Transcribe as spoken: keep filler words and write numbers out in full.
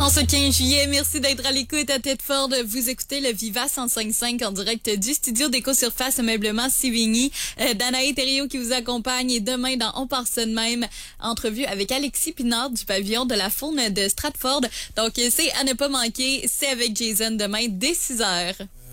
En ce quinze juillet, merci d'être à l'écoute à Tête-Ford. Vous écoutez le Viva cent cinq cinq en direct du studio d'Éco-Surface Ameublement Sévigny. Euh, Danae Thériault qui vous accompagne et demain dans On part ça de même, entrevue avec Alexis Pinard du pavillon de la faune de Stratford. Donc c'est à ne pas manquer, c'est avec Jason demain dès six heures.